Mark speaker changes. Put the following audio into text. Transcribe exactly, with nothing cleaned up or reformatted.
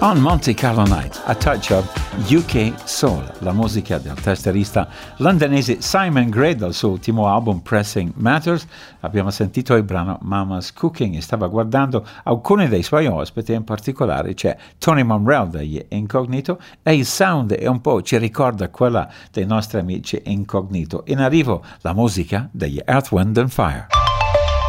Speaker 1: On Monte Carlo Night, a touch of U K Soul, la musica del tastierista londinese Simon Gray dal suo ultimo album Pressing Matters. Abbiamo sentito il brano Mama's Cooking e stava guardando alcuni dei suoi ospiti, in particolare c'è Tony Monreal degli Incognito e il sound è un po' ci ricorda quella dei nostri amici Incognito. In arrivo la musica degli Earth, Wind and Fire.